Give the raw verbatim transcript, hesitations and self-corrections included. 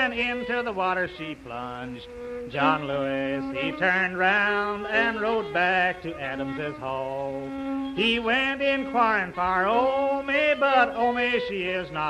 and into the water she plunged. John Lewis, he turned round and rode back to Adams's Hall. He went inquiring for Omi, but Omi, she is not